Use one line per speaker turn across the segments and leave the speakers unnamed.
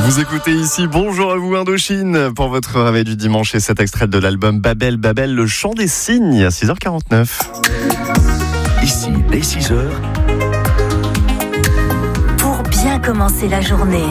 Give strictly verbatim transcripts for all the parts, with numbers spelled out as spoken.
Vous écoutez ici Bonjour à vous Indochine pour votre réveil du dimanche et cet extrait de l'album Babel Babel, le chant des cygnes, à six heures quarante-neuf.
Ici, dès six heures.
Pour bien commencer la journée.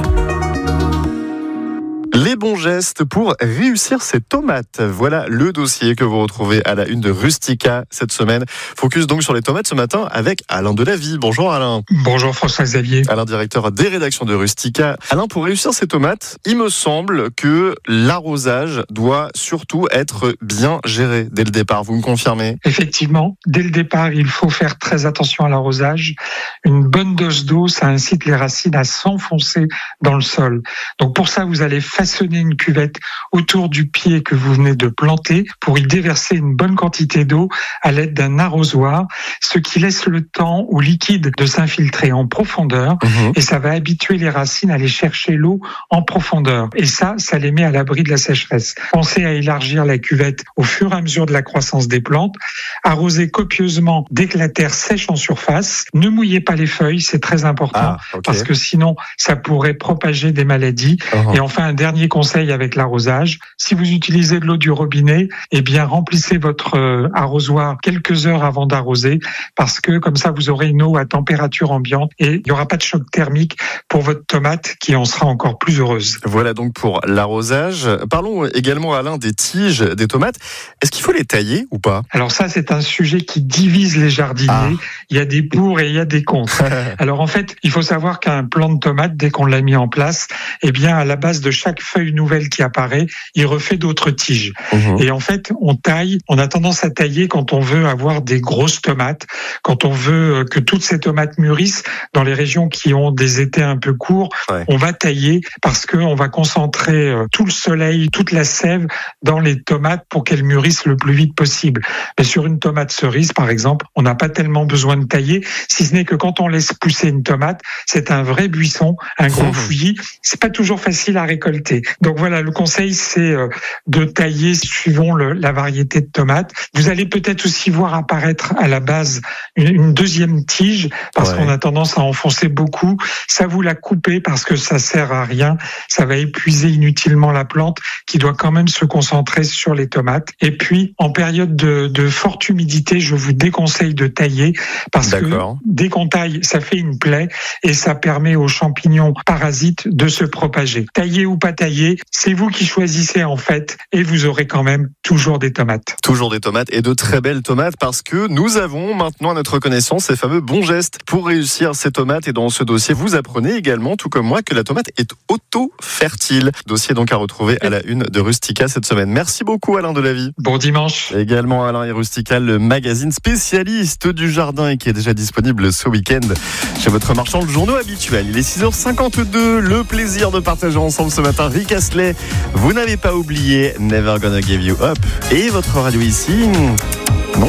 Les bons gestes pour réussir ses tomates. Voilà le dossier que vous retrouvez à la une de Rustica cette semaine. Focus donc sur les tomates ce matin avec Alain Delavie. Bonjour Alain.
Bonjour François-Xavier.
Alain, directeur des rédactions de Rustica. Alain, pour réussir ses tomates, il me semble que l'arrosage doit surtout être bien géré dès le départ. Vous me confirmez ?
Effectivement, dès le départ, il faut faire très attention à l'arrosage. Une bonne dose d'eau, ça incite les racines à s'enfoncer dans le sol. Donc pour ça, vous allez façonner une cuvette autour du pied que vous venez de planter pour y déverser une bonne quantité d'eau à l'aide d'un arrosoir, ce qui laisse le temps au liquide de s'infiltrer en profondeur mmh. et ça va habituer les racines à aller chercher l'eau en profondeur. Et ça, ça les met à l'abri de la sécheresse. Pensez à élargir la cuvette au fur et à mesure de la croissance des plantes, arroser copieusement dès que la terre sèche en surface. Ne mouillez pas les feuilles, c'est très important ah, okay. parce que sinon, ça pourrait propager des maladies. Uh-huh. Et enfin, un dernier conseil avec l'arrosage, si vous utilisez de l'eau du robinet, eh bien remplissez votre euh, arrosoir quelques heures avant d'arroser parce que comme ça vous aurez une eau à température ambiante et il n'y aura pas de choc thermique pour votre tomate qui en sera encore plus heureuse.
Voilà donc pour l'arrosage. Parlons également Alain des tiges des tomates. Est-ce qu'il faut les tailler ou pas ?
Alors ça c'est un sujet qui divise les jardiniers. Ah. Il y a des pour et il y a des contre. Alors en fait il faut savoir qu'un plant de tomate dès qu'on l'a mis en place, eh bien à la base de chaque feuille nouvelle qui apparaît, il refait d'autres tiges. Mmh. Et en fait, on taille, on a tendance à tailler quand on veut avoir des grosses tomates, quand on veut que toutes ces tomates mûrissent dans les régions qui ont des étés un peu courts, ouais. on va tailler parce qu'on va concentrer tout le soleil, toute la sève dans les tomates pour qu'elles mûrissent le plus vite possible. Mais sur une tomate cerise, par exemple, on n'a pas tellement besoin de tailler, si ce n'est que quand on laisse pousser une tomate, c'est un vrai buisson, un gros mmh. fouillis, c'est pas toujours facile à récolter. Donc voilà, le conseil, c'est de tailler suivant le, la variété de tomates. Vous allez peut-être aussi voir apparaître à la base une, une deuxième tige, parce ouais. qu'on a tendance à enfoncer beaucoup. Ça, vous la coupez parce que ça sert à rien. Ça va épuiser inutilement la plante, qui doit quand même se concentrer sur les tomates. Et puis, en période de, de forte humidité, je vous déconseille de tailler, parce D'accord. que dès qu'on taille, ça fait une plaie, et ça permet aux champignons parasites de se propager. Tailler ou pas tailler, c'est vous qui choisissez en fait et vous aurez quand même toujours des tomates.
Toujours des tomates et de très belles tomates parce que nous avons maintenant à notre connaissance ces fameux bons gestes pour réussir ces tomates et dans ce dossier vous apprenez également tout comme moi que la tomate est auto-fertile. Dossier donc à retrouver à la une de Rustica cette semaine. Merci beaucoup Alain Delavie.
Bon dimanche.
Également Alain et Rustica, le magazine spécialiste du jardin et qui est déjà disponible ce week-end chez votre marchand de journaux habituel. Il est six heures cinquante-deux, le plaisir de partager ensemble ce matin Rick Astley. Vous n'avez pas oublié Never Gonna Give You Up et votre radio ici.